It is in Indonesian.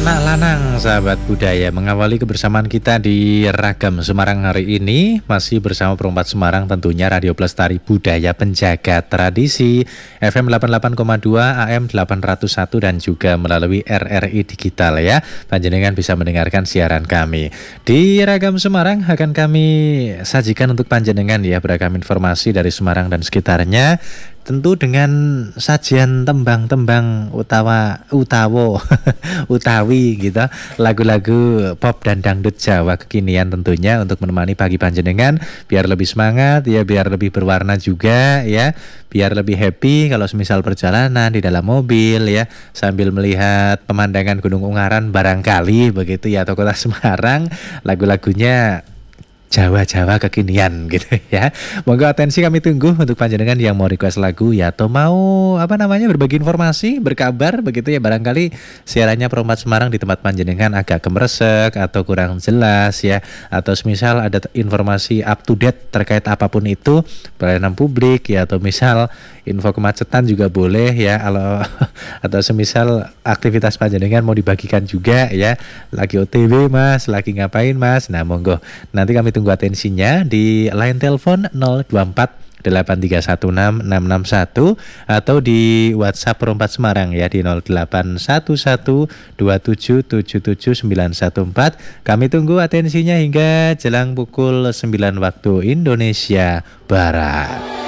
Anak lanang, sahabat budaya, mengawali kebersamaan kita di Ragam Semarang hari ini masih bersama Perempat Semarang, tentunya Radio Pelestari Budaya Penjaga Tradisi FM 88,2 AM 801 dan juga melalui RRI Digital ya. Panjenengan bisa mendengarkan siaran kami. Di Ragam Semarang akan kami sajikan untuk panjenengan ya beragam informasi dari Semarang dan sekitarnya. Tentu dengan sajian tembang-tembang utawi gitu, lagu-lagu pop dan dangdut Jawa kekinian tentunya untuk menemani pagi panjenengan biar lebih semangat ya, biar lebih berwarna juga ya, biar lebih happy kalau semisal perjalanan di dalam mobil ya, sambil melihat pemandangan Gunung Ungaran barangkali begitu ya, atau Kota Semarang, lagu-lagunya Jawa-Jawa kekinian gitu ya. Monggo atensi kami tunggu untuk panjenengan yang mau request lagu ya, atau mau berbagi informasi, berkabar begitu ya. Barangkali siarannya Perempat Semarang di tempat panjenengan agak kemeresek atau kurang jelas ya, atau semisal ada informasi up to date terkait apapun itu, pelayanan publik ya, atau misal info kemacetan juga boleh ya, atau semisal aktivitas panjenengan mau dibagikan juga ya, lagi OTW mas, lagi ngapain mas. Nah monggo, nanti kami tunggu atensinya di line telepon 024 8316661 atau di WhatsApp Perempat Semarang ya di 081127779114. Kami tunggu atensinya hingga jelang pukul 9 waktu Indonesia Barat.